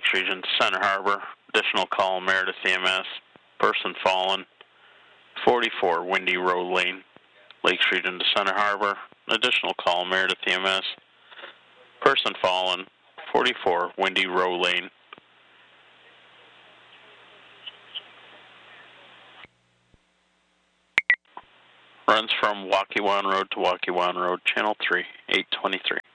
Lakes Region to Center Harbor. Additional call, Meredith EMS. Person fallen. 44 Windy Road Lane, Lakes Region to Center Harbor. Additional call, Meredith EMS. Person fallen. 44 Windy Road Lane. Runs from Waukee Road to Waukee Road, Channel 3, 823.